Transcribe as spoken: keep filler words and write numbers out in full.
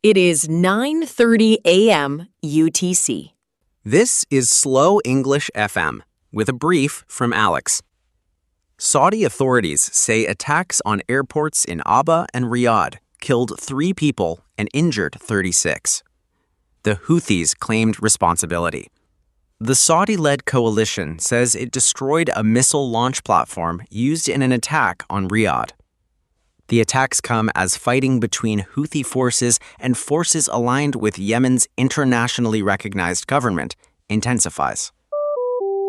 It is nine thirty a m U T C. This is Slow English F M with a brief from Alex. Saudi authorities say attacks on airports in Aba and Riyadh killed three people and injured thirty-six. The Houthis claimed responsibility. The Saudi-led coalition says it destroyed a missile launch platform used in an attack on Riyadh. The attacks come as fighting between Houthi forces and forces aligned with Yemen's internationally recognized government intensifies.